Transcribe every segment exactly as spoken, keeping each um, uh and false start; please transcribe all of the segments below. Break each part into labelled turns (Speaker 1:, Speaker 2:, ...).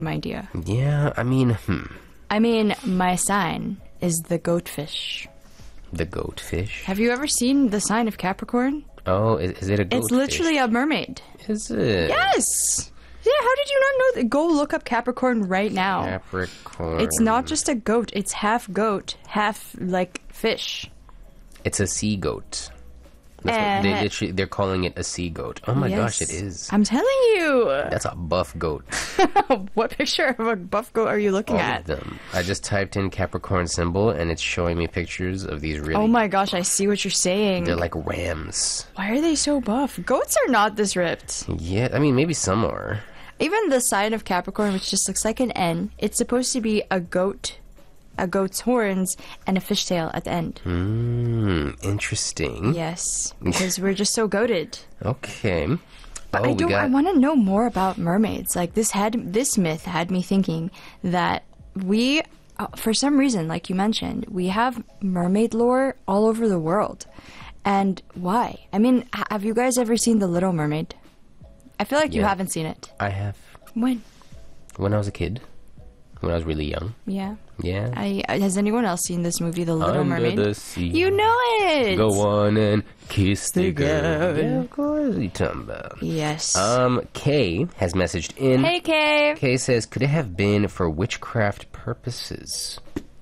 Speaker 1: idea.
Speaker 2: Yeah, I mean, hmm.
Speaker 1: I mean, my sign is the goatfish.
Speaker 2: The goatfish?
Speaker 1: Have you ever seen the sign of Capricorn?
Speaker 2: Oh, is, is it a goatfish?
Speaker 1: It's literally a mermaid.
Speaker 2: Is it?
Speaker 1: Yes! Yeah, how did you not know that? Go look up Capricorn right now.
Speaker 2: Capricorn.
Speaker 1: It's not just a goat. It's half goat, half, like, fish.
Speaker 2: It's a sea goat. That's
Speaker 1: Uh,
Speaker 2: what they literally, they're calling it a sea goat. Oh my
Speaker 1: yes.
Speaker 2: gosh, it is.
Speaker 1: I'm telling you.
Speaker 2: That's a buff goat.
Speaker 1: What picture of a buff goat are you looking
Speaker 2: All
Speaker 1: at?
Speaker 2: of them. I just typed in Capricorn symbol, and it's showing me pictures of these really...
Speaker 1: Oh my gosh, I see what you're saying.
Speaker 2: They're like rams.
Speaker 1: Why are they so buff? Goats are not this ripped.
Speaker 2: Yeah, I mean, maybe some are.
Speaker 1: Even the sign of Capricorn, which just looks like an N, it's supposed to be a goat, a goat's horns, and a fishtail at the end.
Speaker 2: Mmm, interesting.
Speaker 1: Yes, because we're just so goated.
Speaker 2: Okay.
Speaker 1: But
Speaker 2: oh,
Speaker 1: I
Speaker 2: we
Speaker 1: don't.
Speaker 2: got...
Speaker 1: I want to know more about mermaids. Like this had this myth had me thinking that we, uh, for some reason, like you mentioned, we have mermaid lore all over the world, and why? I mean, h- have you guys ever seen The Little Mermaid? I feel like you
Speaker 2: Yeah.
Speaker 1: haven't seen it.
Speaker 2: I have.
Speaker 1: When?
Speaker 2: When I was a kid. When I was really young.
Speaker 1: Yeah.
Speaker 2: Yeah.
Speaker 1: I, uh, has anyone else seen this movie, The Little
Speaker 2: Under
Speaker 1: Mermaid?
Speaker 2: the sea.
Speaker 1: You know it.
Speaker 2: Go on and kiss the
Speaker 1: The
Speaker 2: girl.
Speaker 1: girl.
Speaker 2: Yeah, of course. What are you talking about?
Speaker 1: Yes.
Speaker 2: Um, Kay has messaged in.
Speaker 1: hey, Kay.
Speaker 2: Kay says, could it have been for witchcraft purposes?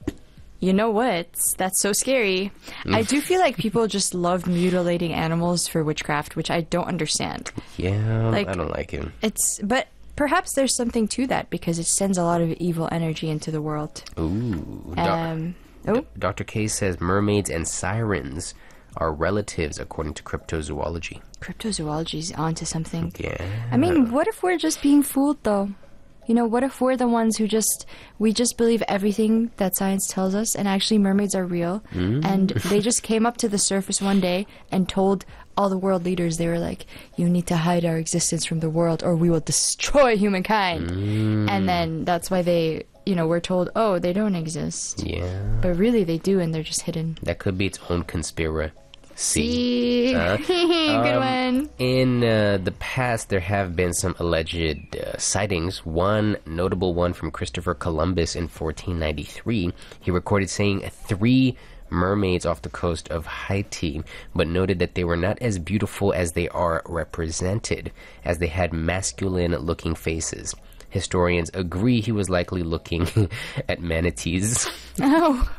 Speaker 1: You know what? That's so scary. I do feel like people just love mutilating animals for witchcraft, which I don't understand.
Speaker 2: Yeah,
Speaker 1: Like-
Speaker 2: I don't like him.
Speaker 1: It's but perhaps there's something to that because it sends a lot of evil energy into the world.
Speaker 2: Ooh. Doc-
Speaker 1: Um. Oh.
Speaker 2: Doctor K says mermaids and sirens are relatives according to cryptozoology.
Speaker 1: Cryptozoology's onto something.
Speaker 2: Yeah.
Speaker 1: I mean, what if we're just being fooled, though? You know, what if we're the ones who just, we just believe everything that science tells us, and actually mermaids are real, and they just came up to the surface one day and told all the world leaders, they were like, you need to hide our existence from the world or we will destroy humankind. And then that's why they, you know, we're told, oh, they don't exist.
Speaker 2: Yeah.
Speaker 1: But really they do, and they're just hidden.
Speaker 2: That could be its own conspiracy.
Speaker 1: See?
Speaker 2: Uh,
Speaker 1: Good
Speaker 2: um,
Speaker 1: one.
Speaker 2: In uh, the past, there have been some alleged uh, sightings. One notable one from Christopher Columbus in fourteen ninety-three. He recorded seeing three mermaids off the coast of Haiti, but noted that they were not as beautiful as they are represented, as they had masculine-looking faces. Historians agree he was likely looking at manatees.
Speaker 1: Oh.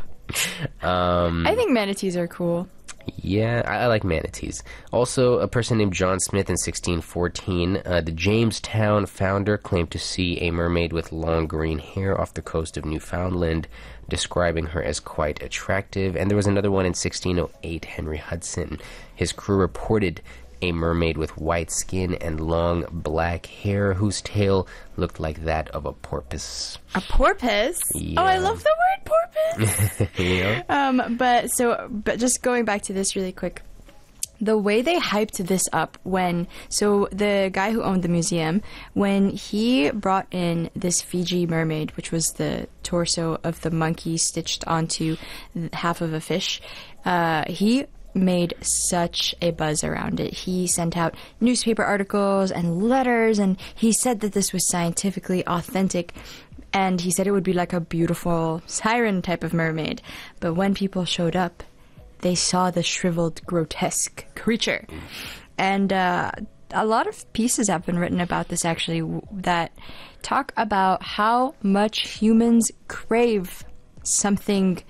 Speaker 2: Um,
Speaker 1: I think manatees are cool.
Speaker 2: Yeah, I, I like manatees. Also, a person named John Smith in sixteen fourteen, uh, the Jamestown founder claimed to see a mermaid with long green hair off the coast of Newfoundland, describing her as quite attractive. And there was another one in sixteen oh eight, Henry Hudson. His crew reported a mermaid with white skin and long black hair whose tail looked like that of a porpoise.
Speaker 1: A porpoise?
Speaker 2: Yeah.
Speaker 1: Oh, I love the word porpoise.
Speaker 2: You know?
Speaker 1: Um, but so, but just going back to this really quick, the way they hyped this up when, so the guy who owned the museum, when he brought in this Fiji mermaid, which was the torso of the monkey stitched onto half of a fish, uh, he made such a buzz around it. He sent out newspaper articles and letters, and he said that this was scientifically authentic. And he said it would be like a beautiful siren type of mermaid. But when people showed up, they saw the shriveled, grotesque creature. And uh, a lot of pieces have been written about this, actually, w- that talk about how much humans crave something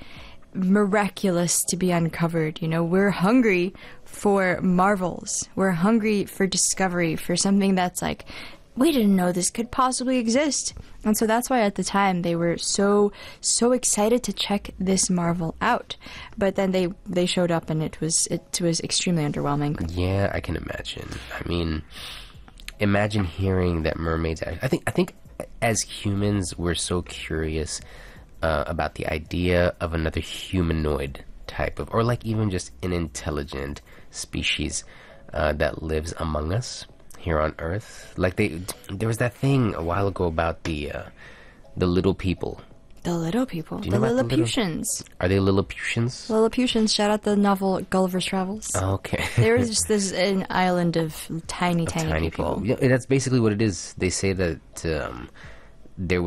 Speaker 1: miraculous to be uncovered. You know, we're hungry for marvels. We're hungry for discovery, for something that's like, we didn't know this could possibly exist. And so that's why at the time they were so, so excited to check this marvel out. But then they, they showed up and it was, it was extremely underwhelming.
Speaker 2: Yeah, I can imagine. I mean, imagine hearing that mermaids... I think, I think as humans, we're so curious uh, about the idea of another humanoid type of... Or like even just an intelligent species uh, that lives among us here on Earth. Like they, there was that thing a while ago about the uh, the little people.
Speaker 1: The little people.
Speaker 2: Do you
Speaker 1: The
Speaker 2: know about the little-
Speaker 1: Lilliputians.
Speaker 2: Are they Lilliputians?
Speaker 1: Lilliputians, shout out the novel Gulliver's Travels.
Speaker 2: Okay.
Speaker 1: There was just this an island of tiny, tiny,
Speaker 2: Tiny
Speaker 1: people.
Speaker 2: people. Yeah, that's basically what it is. They say that um, there was